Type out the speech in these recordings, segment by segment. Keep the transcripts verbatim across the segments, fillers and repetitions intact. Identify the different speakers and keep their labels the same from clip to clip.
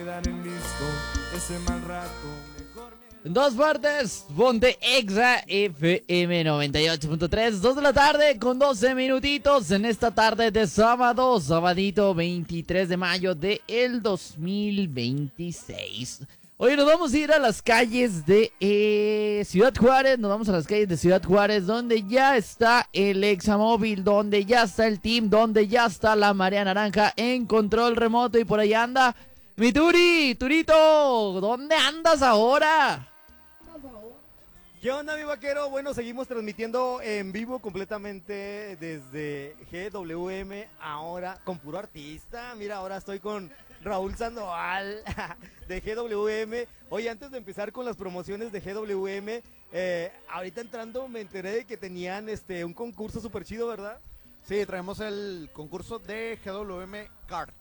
Speaker 1: En dos partes, ponte Exa F M noventa y ocho punto tres, dos de la tarde con doce minutitos en esta tarde de sábado, sabadito veintitrés de mayo de el dos mil veintiséis. Hoy nos vamos a ir a las calles de eh, Ciudad Juárez, nos vamos a las calles de Ciudad Juárez, donde ya está el Examóvil, donde ya está el team, donde ya está la Marea Naranja en control remoto y por ahí anda mi Turi, Turito, ¿dónde andas ahora?
Speaker 2: ¿Qué onda, mi vaquero? Bueno, seguimos transmitiendo en vivo completamente desde G W M, ahora con puro artista. Mira, ahora estoy con Raúl Sandoval de G W M. Oye, antes de empezar con las promociones de G W M, eh, ahorita entrando me enteré de que tenían este un concurso súper chido, ¿verdad?
Speaker 3: Sí, traemos el concurso de G W M Kart.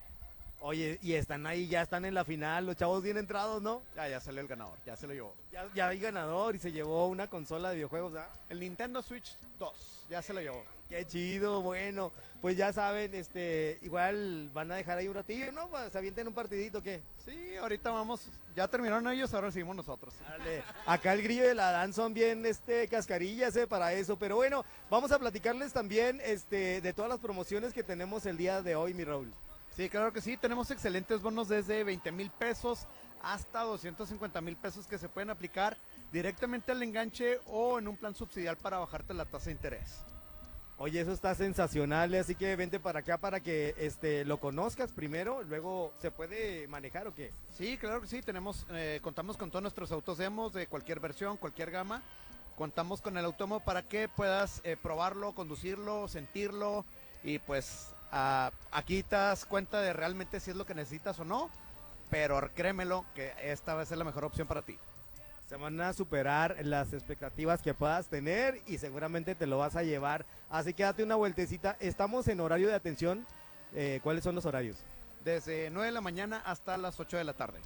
Speaker 2: Oye, y están ahí, ya están en la final, los chavos bien entrados, ¿no?
Speaker 3: Ya, ya salió el ganador, ya se lo llevó.
Speaker 2: Ya, ya hay ganador y se llevó una consola de videojuegos, ¿ah?
Speaker 3: El Nintendo Switch dos, ya se lo llevó.
Speaker 2: Qué chido, bueno, pues ya saben, este, igual van a dejar ahí un ratillo, ¿no? Pues, se avienten un partidito, ¿qué?
Speaker 3: Sí, ahorita vamos, ya terminaron ellos, ahora seguimos nosotros.
Speaker 2: Dale. Acá el grillo de la Dan son bien, este, cascarillas, eh, para eso, pero bueno, vamos a platicarles también, este, de todas las promociones que tenemos el día de hoy, mi Raúl.
Speaker 3: Sí, claro que sí, tenemos excelentes bonos desde veinte mil pesos hasta doscientos cincuenta mil pesos que se pueden aplicar directamente al enganche o en un plan subsidial para bajarte la tasa de interés.
Speaker 2: Oye, eso está sensacional, así que vente para acá para que este lo conozcas primero, luego se puede manejar o qué.
Speaker 3: Sí, claro que sí, tenemos, eh, contamos con todos nuestros autos demos de cualquier versión, cualquier gama. Contamos con el autónomo para que puedas eh, probarlo, conducirlo, sentirlo y pues uh, aquí te das cuenta de realmente si es lo que necesitas o no, pero créemelo que esta va a ser la mejor opción para ti.
Speaker 2: Se van a superar las expectativas que puedas tener y seguramente te lo vas a llevar, así que date una vueltecita. Estamos en horario de atención, eh, ¿cuáles son los horarios?
Speaker 3: Desde nueve de la mañana hasta las ocho de la tarde.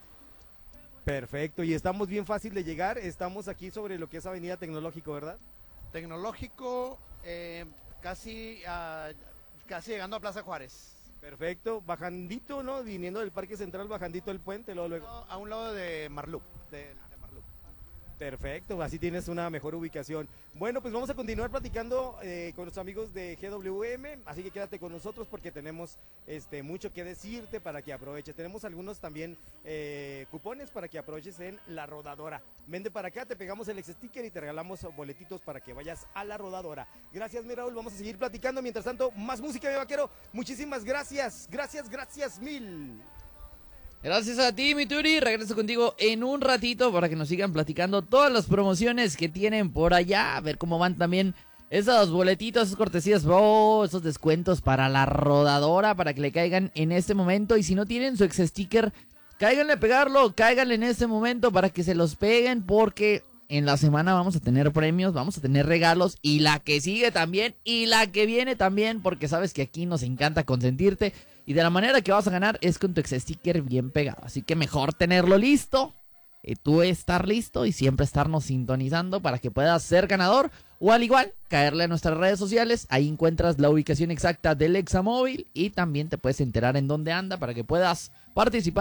Speaker 2: Perfecto, y estamos bien fácil de llegar, estamos aquí sobre lo que es Avenida Tecnológico, ¿verdad?
Speaker 3: Tecnológico, eh, casi, uh, casi llegando a Plaza Juárez.
Speaker 2: Perfecto, bajandito, ¿no? Viniendo del Parque Central, bajandito el puente, luego, luego.
Speaker 3: A un lado de Marlup, de, de Marlup.
Speaker 2: Perfecto, así tienes una mejor ubicación. Bueno, pues vamos a continuar platicando eh, con nuestros amigos de G W M, así que quédate con nosotros porque tenemos este mucho que decirte para que aproveches. Tenemos algunos también eh, cupones para que aproveches en La Rodadora. Vende para acá, te pegamos el ex sticker y te regalamos boletitos para que vayas a La Rodadora. Gracias, mi Raúl, vamos a seguir platicando. Mientras tanto, más música, mi vaquero. Muchísimas gracias, gracias, gracias mil.
Speaker 1: Gracias a ti, mi Turi. Regreso contigo en un ratito para que nos sigan platicando todas las promociones que tienen por allá. A ver cómo van también esos boletitos, esas cortesías, oh, esos descuentos para La Rodadora, para que le caigan en este momento. Y si no tienen su ex sticker, cáiganle a pegarlo, cáiganle en este momento para que se los peguen, porque en la semana vamos a tener premios, vamos a tener regalos, y la que sigue también, y la que viene también, porque sabes que aquí nos encanta consentirte. Y de la manera que vas a ganar es con tu ex sticker bien pegado. Así que mejor tenerlo listo, eh, tú estar listo y siempre estarnos sintonizando para que puedas ser ganador. O al igual, caerle a nuestras redes sociales. Ahí encuentras la ubicación exacta del Examóvil y también te puedes enterar en dónde anda para que puedas participar.